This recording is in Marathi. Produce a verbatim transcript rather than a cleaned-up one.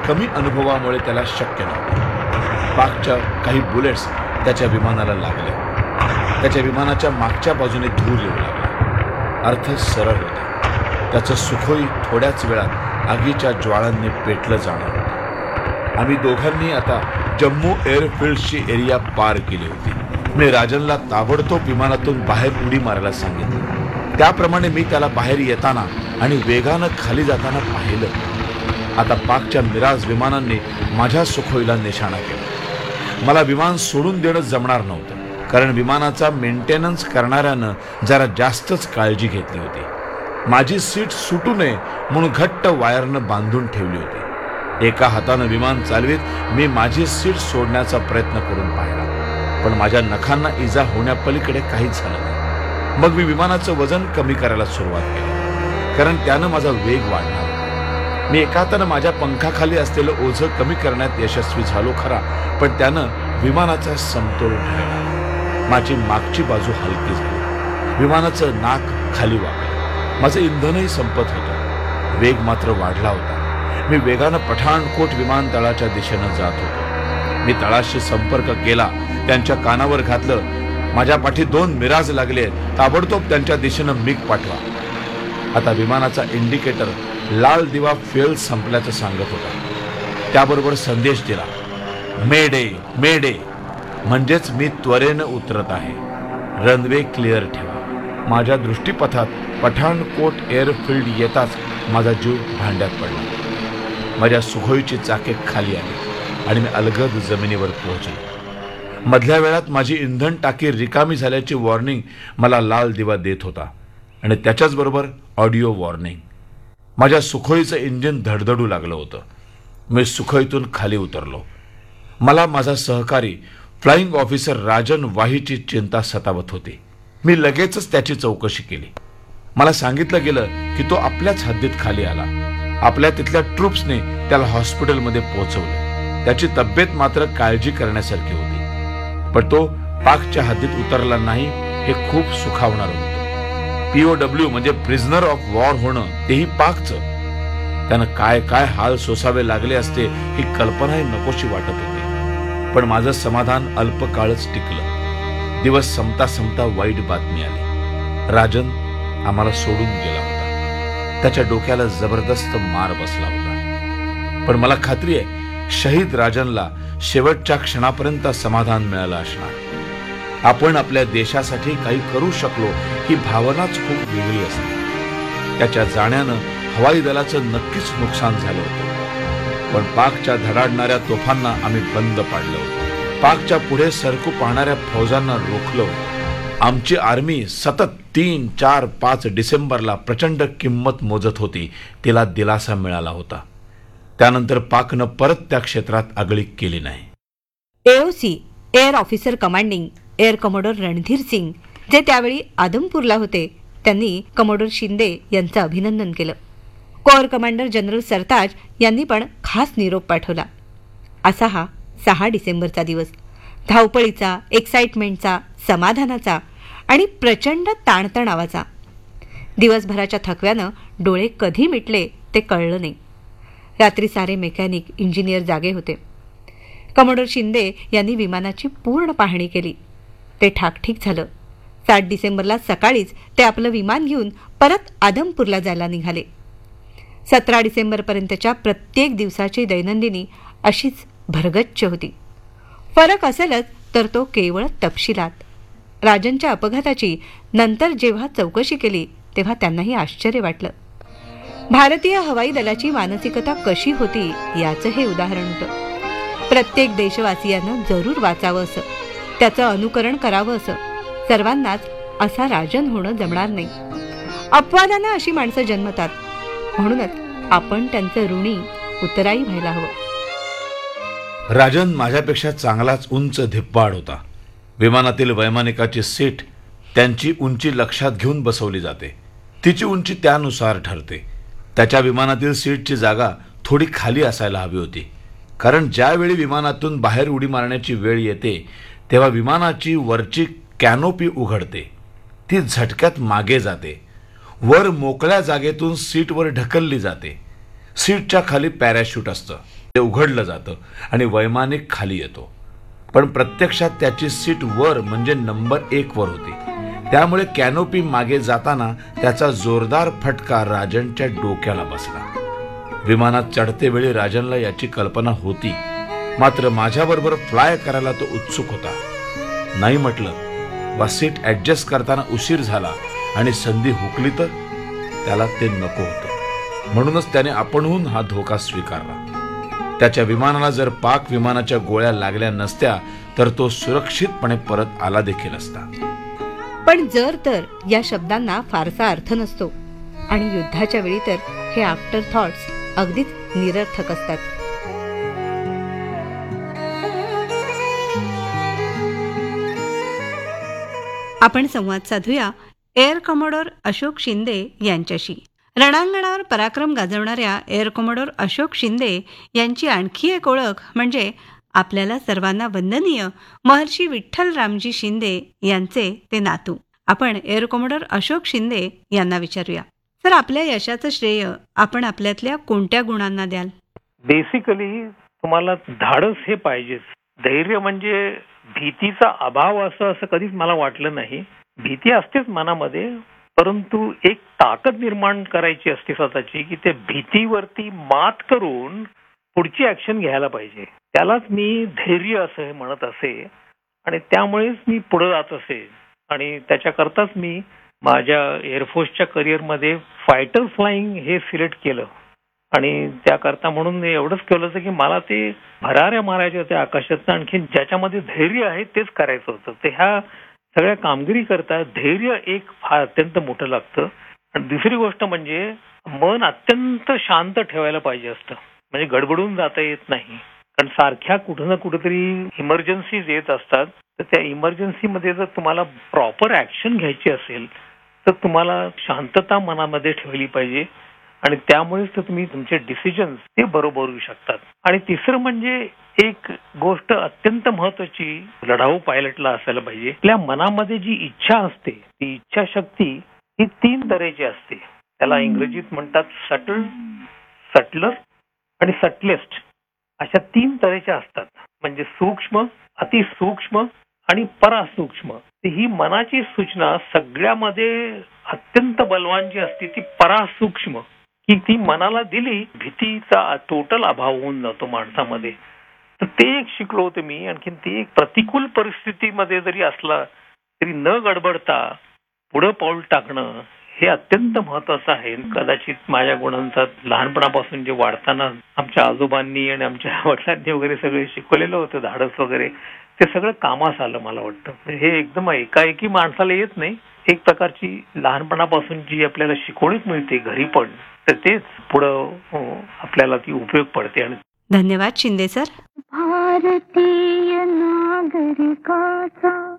कमी अनुभवामुळे त्याला शक्य नव्हतं. पाकच्या काही बुलेट्स त्याच्या विमानाला लागले. त्याच्या विमानाच्या मागच्या बाजूने धूर येऊ लागला. अर्थ सरळ होता. त्याचं सुखोई थोड्याच वेळात आगीच्या ज्वाळांनी पेटलं जाणार होतं. आम्ही दोघांनी आता जम्मू एअरफील्डची एरिया पार केली होती. मी राजनला ताबडतोब विमानातून बाहेर उडी मारायला सांगितलं. त्याप्रमाणे मी त्याला बाहेर येताना आणि वेगानं खाली जाताना पाहिलं. आता पाकच्या मिराज विमानांनी माझ्या सुखोईला निशाणा केला. मला विमान सोडून देणं जमणार नव्हतं, कारण विमानाचा मेंटेनन्स करणाऱ्यानं जरा जास्तच काळजी घेतली होती. माझी सीट सुटू नये म्हणून घट्ट वायरनं बांधून ठेवली होती. एका हातानं विमान चालवीत मी माझी सीट सोडण्याचा प्रयत्न करून पाहिला, पण माझ्या नखांना इजा होण्यापलीकडे काहीच झालं नाही. मग मी विमानाचं वजन कमी करायला सुरुवात केली, कारण त्यानं माझा वेग वाढला. मी एका हातानं माझ्या पंखाखाली असलेलं ओझं कमी करण्यात यशस्वी झालो खरा, पण त्यानं विमानाचा समतोल ढळला. माझी मागची बाजू हलकी झाली. विमानाचं नाक खाली वाकलं. माझं इंधनही संपत होतं. वेग मात्र वाढला होता. मी वेगानं पठाणकोट विमानतळाच्या दिशेनं जात होतो. मी तळाशी संपर्क केला. त्यांच्या कानावर घातलं, माझ्या पाठी दोन मिराज लागले, ताबडतोब त्यांच्या दिशेनं मिग पाठवा. आता विमानाचा इंडिकेटर लाल दिवा फ्युएल संपल्याचं सांगत होता. त्याबरोबर संदेश दिला, मेडे मेडे, म्हणजेच मी त्वरेनं उतरत आहे. रनवे क्लिअर ठेवा. माझ्या दृष्टीपथात पठाणकोट एअरफील्ड येताच माझा जीव भांड्यात पडला. माझ्या सुखोईची चाके खाली आली आणि मी अलगद जमिनीवर पोहोचलो. मधल्या वेळात माझी इंधन टाकी रिकामी झाल्याची वॉर्निंग मला लाल दिवा देत होता आणि त्याच्याच बरोबर ऑडिओ वॉर्निंग. माझ्या सुखोईचं इंजिन धडधडू लागलं होतं. मी सुखोईतून खाली उतरलो. मला माझा सहकारी फ्लाइंग ऑफिसर राजन वाहीची चिंता सतावत होती. मी लगेचच त्याची चौकशी केली. मला सांगितलं गेलं की तो आपल्याच हद्दीत खाली आला. आपल्या तिथल्या ट्रूप्सने त्याला हॉस्पिटलमध्ये पोहोचवलं. त्याची तब्येत मात्र काळजी करण्यासारखी होती, पण तो पाकच्या हद्दीत उतरला नाही हे खूप सुखावणार होतं. पीओडब्ल्यू म्हणजे प्रिझनर ऑफ वॉर होणं, तेही पाकचं. त्यानं काय काय हाल सोसावे लागले असते ही कल्पनाही नकोशी वाटत होती. पण माझं समाधान अल्पकाळच टिकलं. दिवस संपता संपता वाईट बातमी आली. राजन आम्हाला सोडून गेला होता. त्याच्या डोक्याला जबरदस्त मार बसला होता. पण मला खात्री आहे, शहीद राजनला शेवटच्या क्षणापर्यंत समाधान मिळालं असणार. आपण आपल्या देशासाठी काही करू शकलो ही भावनाच खूप वेगळी असते. त्याच्या जाण्यानं हवाई दलाचं नक्कीच नुकसान झालं होतं, पण पाकच्या धडाडणाऱ्या तोफांना आम्ही बंद पाडलं होतं. पाकच्या पुढे सरकू पाहणाऱ्या फौजांना रोखलं होतं. आमची आर्मी सतत तीन चार पाच डिसेंबरला प्रचंड किंमत मोजत होती. तिला दिलासा मिळाला होता. त्यानंतर पाकनं परत त्या क्षेत्रात आगळीक केली नाही. AOC air officer commanding air commodore Randhir Singh, जे त्यावेळी आदमपूरला होते, त्यांनी कमोडोर शिंदे यांचं अभिनंदन केलं. कोअर कमांडर जनरल सरताज यांनी पण खास निरोप पाठवला. असा हा सहा डिसेंबरचा दिवस धावपळीचा, एक्साइटमेंटचा, समाधानाचा आणि प्रचंड ताणतणावाचा. दिवसभराच्या थकव्यानं डोळे कधी मिटले ते कळलं नाही. रात्री सारे मेकॅनिक, इंजिनियर जागे होते. कमोडोर शिंदे यांनी विमानाची पूर्ण पाहणी केली. ते ठाकठीक झालं. सात डिसेंबरला सकाळीच ते आपलं विमान घेऊन परत आदमपूरला जायला निघाले. सतरा डिसेंबरपर्यंतच्या प्रत्येक दिवसाची दैनंदिनी अशीच भरगच्च होती. फरक असेलच तर तो केवळ तपशिलात. राजनच्या अपघाताची नंतर जेव्हा चौकशी केली तेव्हा त्यांनाही आश्चर्य वाटलं. भारतीय हवाई दलाची मानसिकता कशी होती याचं हे उदाहरण होतं. प्रत्येक देशवासियानं जरूर वाचावं असं, त्याचं अनुकरण करावं असं. सर्वांनाच असा राजन होणं जमणार नाही. अपवादानं अशी माणसं जन्मतात. म्हणूनच आपण त्यांचं ऋणी उतराई व्हायला हवं. राजन माझ्यापेक्षा चांगलाच उंच धिप्पाड होता. विमानातील वैमानिकाची सीट त्यांची उंची लक्षात घेऊन बसवली जाते. तिची उंची त्यानुसार ठरते. त्याच्या विमानातील सीटची जागा थोडी खाली असायला हवी होती, कारण ज्यावेळी विमानातून बाहेर उडी मारण्याची वेळ येते तेव्हा विमानाची वरची कॅनोपी उघडते. ती झटक्यात मागे जाते. वर मोकळ्या जागेतून सीटवर ढकलली जाते. सीटच्या खाली पॅराशूट असतं. ते उघडलं जातं आणि वैमानिक खाली येतो. पण प्रत्यक्षात त्याची सीट वर म्हणजे नंबर एक वर होती. त्यामुळे कॅनोपी मागे जाताना त्याचा जोरदार फटका राजनच्या डोक्याला बसला. विमानात चढते वेळी राजनला याची कल्पना होती, मात्र माझ्याबरोबर फ्लाय करायला तो उत्सुक होता. नाही म्हटलं वा सीट ऍडजस्ट करताना उशीर झाला आणि संधी हुकली तर त्याला ते नको होतं. म्हणूनच त्याने आपणहून हा धोका स्वीकारला. त्याच्या विमानाला जर पाक विमानाच्या गोळ्या लागल्या नसत्या तर तो सुरक्षितपणे परत आला देखील असता. पण जर तर या शब्दांना फारसा अर्थ नसतो आणि युद्धाच्या वेळी तर हे आफ्टर थॉट्स अगदीच निरर्थक असतात. आपण संवाद साधूया एअर कमोडोर अशोक शिंदे यांच्याशी. रणांगणावर पराक्रम गाजवणाऱ्या एअर कमोडोर अशोक शिंदे यांची आणखी एक ओळख म्हणजे आपल्याला सर्वांना वंदनीय महर्षी विठ्ठल रामजी शिंदे यांचे ते नातू. आपण एअर कमोडोर अशोक शिंदे यांना विचारूया. सर, आपल्या यशाचं श्रेय आपण आपल्यातल्या कोणत्या गुणांना द्याल? बेसिकली तुम्हाला धाडस हे पाहिजेच. धैर्य म्हणजे भीतीचा अभाव असं असं कधीच मला वाटलं नाही. भीती असतेच मनामध्ये, परंतु एक ताकद निर्माण करायची असते स्वतःची की त्या भीतीवरती मात करून पुढची ऍक्शन घ्यायला पाहिजे. त्यालाच मी धैर्य असं हे म्हणत असे आणि त्यामुळेच मी पुढे जात असे. आणि त्याच्याकरताच मी माझ्या एअरफोर्सच्या करिअरमध्ये फायटर फ्लाइंग हे सिलेक्ट केलं. आणि त्याकरता म्हणून मी एवढंच केलं होतं की मला ते भराऱ्या मारायच्या होत्या आकाशात, आणखी ज्याच्यामध्ये धैर्य आहे तेच करायचं होतं. ते ह्या सगळ्या कामगिरी करता धैर्य एक फार अत्यंत मोठं लागतं. आणि दुसरी गोष्ट म्हणजे मन अत्यंत शांत ठेवायला पाहिजे असतं. म्हणजे गडबडून जाता येत नाही, कारण सारख्या कुठं ना कुठेतरी इमर्जन्सीज येत असतात. तर त्या इमर्जन्सीमध्ये जर तुम्हाला प्रॉपर ऍक्शन घ्यायची असेल तर तुम्हाला शांतता मनामध्ये ठेवली पाहिजे आणि त्यामुळेच तर तुम्ही तुमचे डिसिजन्स ते बरोबर होऊ शकतात. आणि तिसरं म्हणजे एक गोष्ट अत्यंत महत्वाची लढाऊ पायलटला असायला पाहिजे. आपल्या मनामध्ये जी इच्छा असते ती इच्छाशक्ती ही तीन तऱ्हेची असते. त्याला इंग्रजीत म्हणतात सटल, सटलर आणि सटलेस्ट, अशा तीन तऱ्हेच्या असतात. म्हणजे सूक्ष्म, अतिसूक्ष्म आणि परासूक्ष्म. ही मनाची सूचना सगळ्यामध्ये अत्यंत बलवान जी असते ती परासूक्ष्म, की ती मनाला दिली भीतीचा टोटल अभाव होऊन जातो माणसामध्ये. तर ते एक शिकलो होतो मी. आणखीन ते एक प्रतिकूल परिस्थितीमध्ये जरी असला तरी न गडबडता पुढं पाऊल टाकणं हे अत्यंत महत्वाचं आहे. कदाचित माझ्या गुणांचा लहानपणापासून जे वाढताना आमच्या आजोबांनी आणि आमच्या वडिलांनी वगैरे सगळे शिकवलेलं होतं धाडस वगैरे, ते सगळं कामास आलं मला वाटतं. हे एकदम एकाएकी माणसाला येत नाही. एक प्रकारची लहानपणापासून जी आपल्याला शिकवणूक मिळते घरी पण, तर तेच पुढं आपल्याला ती उपयोग पडते. आणि धन्यवाद शिंदे सर. भारतीय नागरिकाचा